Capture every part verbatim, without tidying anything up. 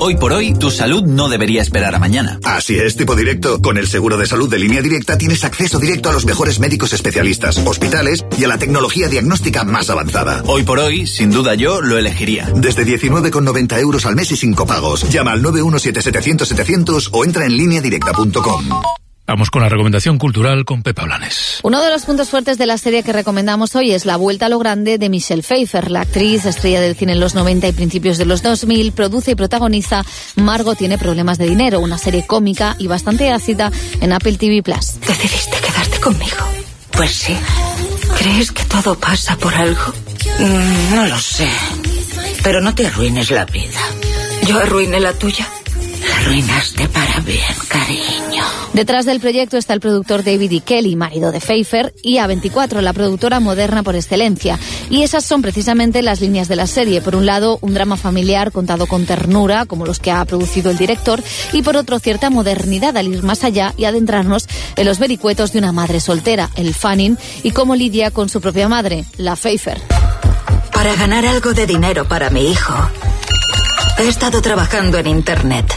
Hoy por hoy, tu salud no debería esperar a mañana. Así es, Tipo Directo. Con el seguro de salud de Línea Directa tienes acceso directo a los mejores médicos especialistas, hospitales y a la tecnología diagnóstica más avanzada. Hoy por hoy, sin duda yo lo elegiría. Desde diecinueve con noventa euros al mes y sin copagos. Llama al nueve uno siete setecientos setecientos o entra en línea directa punto com. Vamos con la recomendación cultural con Pepa Blanes. Uno de los puntos fuertes de la serie que recomendamos hoy es la vuelta a lo grande de Michelle Pfeiffer. La actriz, estrella del cine en los noventa y principios de los dos mil, produce y protagoniza Margot tiene problemas de dinero, una serie cómica y bastante ácida en Apple T V Plus. ¿Decidiste quedarte conmigo? Pues sí. ¿Crees que todo pasa por algo? Mm, no lo sé. Pero no te arruines la vida. Yo arruiné la tuya. La arruinaste para bien, cariño. Detrás del proyecto está el productor David E. Kelly, marido de Pfeiffer, y A veinticuatro, la productora moderna por excelencia. Y esas son precisamente las líneas de la serie. Por un lado, un drama familiar contado con ternura, como los que ha producido el director, y por otro, cierta modernidad al ir más allá y adentrarnos en los vericuetos de una madre soltera, el Fanning, y cómo lidia con su propia madre, la Pfeiffer. Para ganar algo de dinero para mi hijo, he estado trabajando en internet.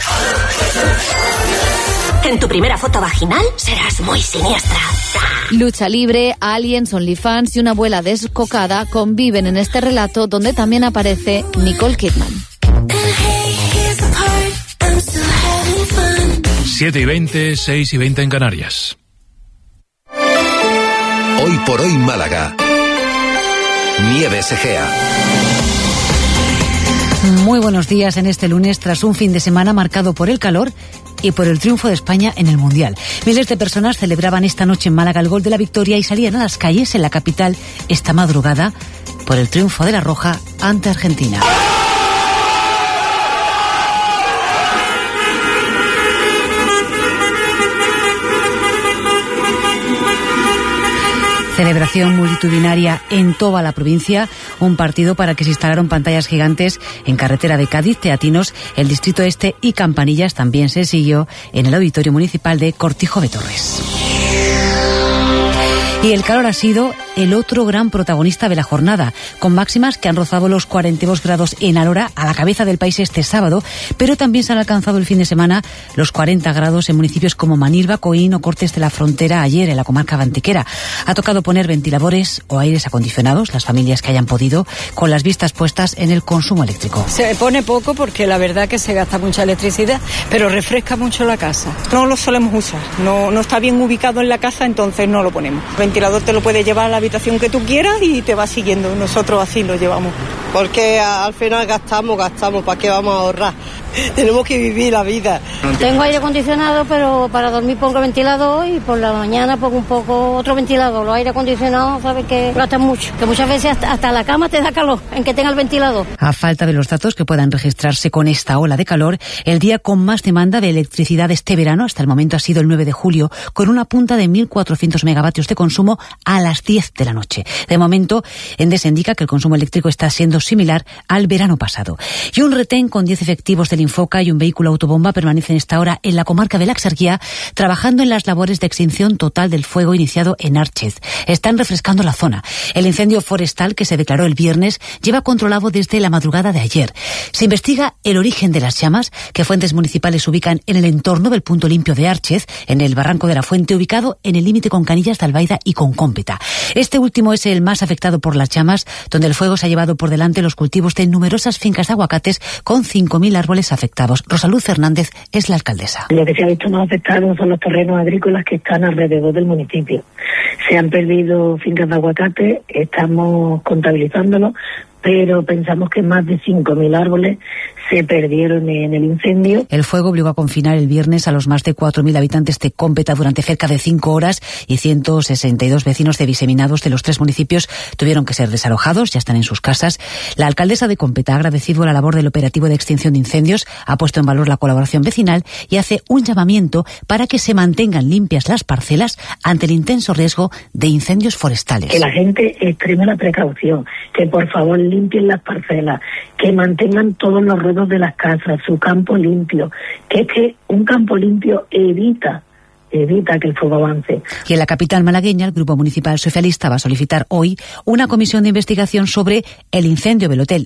En tu primera foto vaginal serás muy siniestra. Lucha libre, aliens, OnlyFans y una abuela descocada conviven en este relato donde también aparece Nicole Kidman. siete y veinte, seis y veinte en Canarias. Hoy por hoy Málaga. Nieves Egea. Muy buenos días en este lunes tras un fin de semana marcado por el calor y por el triunfo de España en el Mundial. Miles de personas celebraban esta noche en Málaga el gol de la victoria y salían a las calles en la capital esta madrugada por el triunfo de la Roja ante Argentina. Celebración multitudinaria en toda la provincia, un partido para que se instalaron pantallas gigantes en carretera de Cádiz, Teatinos, el Distrito Este y Campanillas. También se siguió en el Auditorio Municipal de Cortijo de Torres. Y el calor ha sido el otro gran protagonista de la jornada, con máximas que han rozado los cuarenta y dos grados en Alhora, a la cabeza del país este sábado, pero también se han alcanzado el fin de semana los cuarenta grados en municipios como Manilva, Coín o Cortes de la Frontera ayer en la comarca de Antequera. Ha tocado poner ventiladores o aires acondicionados, las familias que hayan podido, con las vistas puestas en el consumo eléctrico. Se pone poco porque la verdad que se gasta mucha electricidad, pero refresca mucho la casa. No lo solemos usar, no, no está bien ubicado en la casa, entonces no lo ponemos. El ventilador te lo puedes llevar a la habitación que tú quieras y te va siguiendo. Nosotros así lo llevamos. Porque al final gastamos, gastamos. ¿Para qué vamos a ahorrar? Tenemos que vivir la vida. Tengo aire acondicionado, pero para dormir pongo ventilador y por la mañana pongo un poco otro ventilador. Los aire acondicionados, sabes que gastan mucho. Que muchas veces hasta, hasta la cama te da calor en que tenga el ventilador. A falta de los datos que puedan registrarse con esta ola de calor, el día con más demanda de electricidad este verano hasta el momento ha sido el nueve de julio, con una punta de mil cuatrocientos megavatios de consumo a las diez de la noche. De momento, Endesa indica que el consumo eléctrico está siendo similar al verano pasado. Y un retén con diez efectivos del Infoca y un vehículo autobomba permanecen esta hora en la comarca de la Axarquía, trabajando en las labores de extinción total del fuego iniciado en Árchez. Están refrescando la zona. El incendio forestal que se declaró el viernes lleva controlado desde la madrugada de ayer. Se investiga el origen de las llamas, que fuentes municipales ubican en el entorno del punto limpio de Árchez, en el Barranco de la Fuente, ubicado en el límite con Canillas de Albaida y con Cómpeta. Este último es el más afectado por las llamas, donde el fuego se ha llevado por delante los cultivos de numerosas fincas de aguacates con cinco mil árboles afectados. Rosalud Fernández es la alcaldesa. Lo que se ha visto más afectado son los terrenos agrícolas que están alrededor del municipio. Se han perdido fincas de aguacate, estamos contabilizándolo, pero pensamos que más de cinco mil árboles se perdieron en el incendio. El fuego obligó a confinar el viernes a los más de cuatro mil habitantes de Cómpeta durante cerca de cinco horas y ciento sesenta y dos vecinos de diseminados de los tres municipios tuvieron que ser desalojados, ya están en sus casas. La alcaldesa de Cómpeta ha agradecido la labor del operativo de extinción de incendios, ha puesto en valor la colaboración vecinal y hace un llamamiento para que se mantengan limpias las parcelas ante el intenso riesgo de incendios forestales. Que la gente extreme la precaución, que por favor limpien las parcelas, que mantengan todos los ruedos de las casas, su campo limpio, que es que un campo limpio evita evita que el fuego avance. Y en la capital malagueña, el Grupo Municipal Socialista va a solicitar hoy una comisión de investigación sobre el incendio del Hotel